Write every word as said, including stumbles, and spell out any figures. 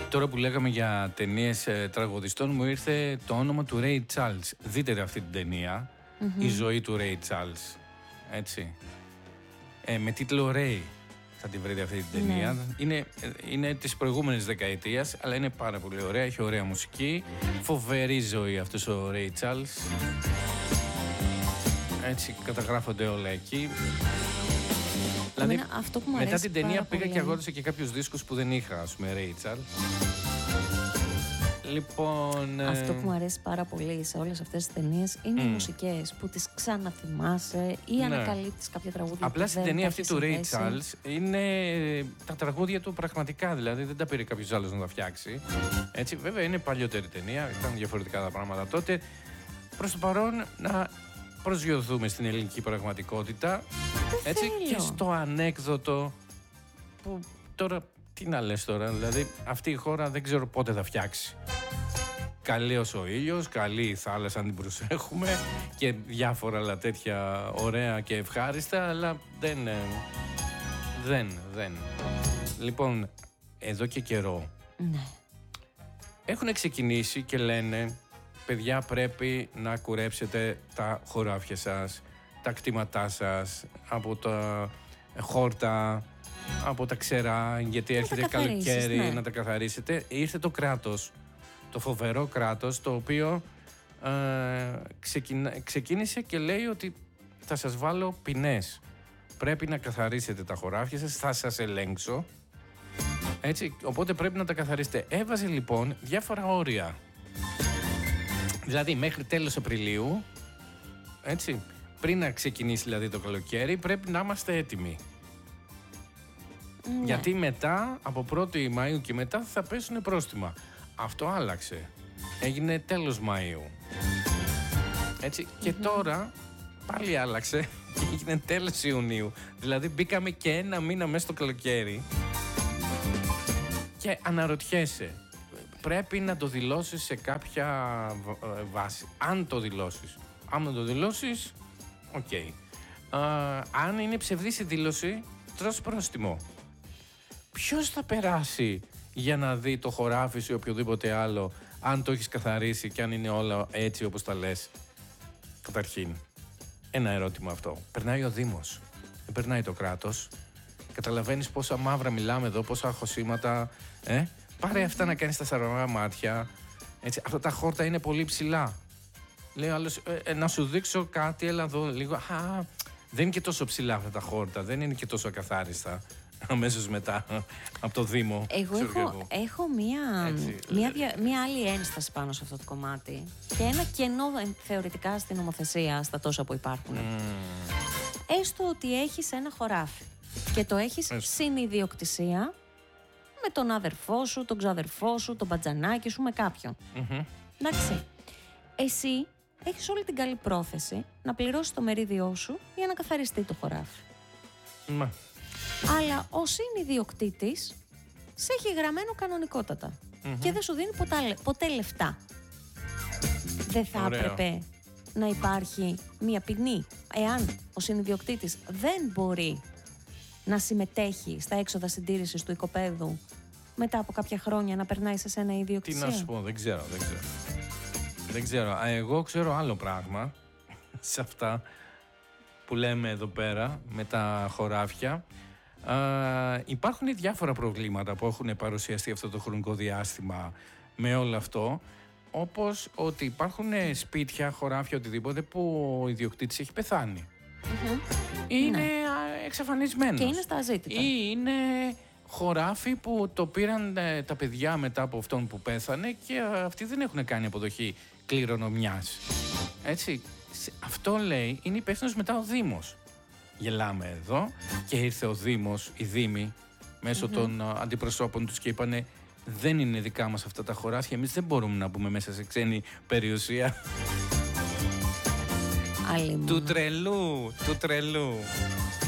Τώρα που λέγαμε για ταινίες ε, τραγουδιστών, μου ήρθε το όνομα του Ray Charles. Δείτε αυτή την ταινία, mm-hmm. η ζωή του Ray Charles. Έτσι. Ε, με τίτλο Ray θα τη βρείτε αυτή την ταινία. Ναι. Είναι, είναι της προηγούμενης δεκαετίας, αλλά είναι πάρα πολύ ωραία. Έχει ωραία μουσική. Φοβερή ζωή αυτός ο Ray Charles. Έτσι καταγράφονται όλα εκεί. Δηλαδή, αυτό που μου μετά την ταινία πήγα πολύ. Και αγόρασα και κάποιους δίσκους που δεν είχα, ας πούμε, Ray Charles. Λοιπόν, αυτό που μου αρέσει πάρα πολύ σε όλες αυτές τις ταινίες είναι mm. οι μουσικές που τις ξαναθυμάσαι ή ναι. ανακαλύπτεις κάποια τραγούδια. Απλά στην ταινία αυτή του Ray Charles είναι τα τραγούδια του πραγματικά, δηλαδή δεν τα πήρε κάποιος άλλος να τα φτιάξει. Έτσι, βέβαια είναι παλιότερη ταινία, ήταν διαφορετικά τα πράγματα τότε. Προς το παρόν να προσγειωθούμε στην ελληνική πραγματικότητα. Δεν έτσι θέλω. Και στο ανέκδοτο που τώρα, τι να λες τώρα, δηλαδή αυτή η χώρα δεν ξέρω πότε θα φτιάξει. Καλός ο ήλιος, καλή η θάλασσα αν την προσέχουμε και διάφορα άλλα τέτοια ωραία και ευχάριστα, αλλά δεν, δεν, δεν. Λοιπόν, εδώ και καιρό ναι. έχουν ξεκινήσει και λένε, παιδιά πρέπει να κουρέψετε τα χωράφια σας, τα κτήματά σας, από τα χόρτα, από τα ξερά, γιατί να έρχεται καλοκαίρι, ναι. να τα καθαρίσετε. Ήρθε το κράτος, το φοβερό κράτος, το οποίο ε, ξεκινά, ξεκίνησε και λέει ότι θα σας βάλω ποινές. Πρέπει να καθαρίσετε τα χωράφια σας, θα σας ελέγξω. Έτσι, οπότε πρέπει να τα καθαρίσετε. Έβαζε λοιπόν διάφορα όρια. Δηλαδή μέχρι τέλος Απριλίου, έτσι, πριν να ξεκινήσει δηλαδή το καλοκαίρι, πρέπει να είμαστε έτοιμοι. Ναι. Γιατί μετά, από πρώτη Μαΐου και μετά, θα πέσουν πρόστιμα. Αυτό άλλαξε. Έγινε τέλος Μαΐου. Έτσι, mm-hmm. και τώρα πάλι άλλαξε και έγινε τέλος Ιουνίου. Δηλαδή μπήκαμε και ένα μήνα μέσα στο καλοκαίρι και αναρωτιέσαι. Πρέπει να το δηλώσεις σε κάποια βάση. Αν το δηλώσεις. Αν δεν το δηλώσεις, οκ. Okay. Αν είναι ψευδής η δήλωση, τρως πρόστιμο. Ποιος θα περάσει για να δει το χωράφι σου ή οποιοδήποτε άλλο, αν το έχεις καθαρίσει και αν είναι όλα έτσι όπως τα λες? Καταρχήν, ένα ερώτημα αυτό. Περνάει ο Δήμος, δεν περνάει το κράτος. Καταλαβαίνεις πόσα μαύρα μιλάμε εδώ, πόσα χωσήματα, ε? Πάρε αυτά να κάνεις τα σαραγά μάτια. Έτσι, αυτά τα χόρτα είναι πολύ ψηλά. Λέει ο άλλος, ε, ε, να σου δείξω κάτι, έλα εδώ λίγο. Α, δεν είναι και τόσο ψηλά αυτά τα χόρτα, δεν είναι και τόσο ακαθάριστα. Αμέσως μετά από το Δήμο. Εγώ έχω, εγώ. έχω μία, μία, μία άλλη ένσταση πάνω σε αυτό το κομμάτι και ένα κενό θεωρητικά στην νομοθεσία στα τόσα που υπάρχουν. Mm. Έστω ότι έχεις ένα χωράφι και το έχεις συνειδιοκτησία με τον αδερφό σου, τον ξαδερφό σου, τον μπατζανάκι σου, με κάποιον. Mm-hmm. Εντάξει. Εσύ έχεις όλη την καλή πρόθεση να πληρώσεις το μερίδιό σου για να καθαριστεί το χωράφι. Mm. Αλλά ο συνειδιοκτήτης σε έχει γραμμένο κανονικότατα mm-hmm. και δεν σου δίνει ποτέ, ποτέ λεφτά. Δεν θα Ωραίο. έπρεπε να υπάρχει μία ποινή εάν ο συνειδιοκτήτης δεν μπορεί να συμμετέχει στα έξοδα συντήρησης του οικοπαίδου μετά από κάποια χρόνια να περνάει σε ένα ιδιοκτησία? Τι να σου πω, δεν ξέρω, δεν ξέρω. Δεν ξέρω. Εγώ ξέρω άλλο πράγμα σε αυτά που λέμε εδώ πέρα με τα χωράφια. Uh, υπάρχουν διάφορα προβλήματα που έχουν παρουσιαστεί αυτό το χρονικό διάστημα με όλο αυτό, όπως ότι υπάρχουν σπίτια, χωράφια, οτιδήποτε που ο ιδιοκτήτης έχει πεθάνει mm-hmm. είναι ναι. εξαφανισμένος και είναι στα αζήτητα, ή είναι χωράφι που το πήραν ε, τα παιδιά μετά από αυτόν που πέθανε και αυτοί δεν έχουν κάνει αποδοχή κληρονομιάς. Έτσι, αυτό λέει είναι υπεύθυνος μετά ο Δήμος. Γελάμε εδώ και ήρθε ο Δήμος, οι Δήμοι, μέσω mm-hmm. των uh, αντιπροσώπων τους και είπανε δεν είναι δικά μας αυτά τα χωράφια, εμείς δεν μπορούμε να μπούμε μέσα σε ξένη περιουσία. Άλλη του τρελού, του τρελού.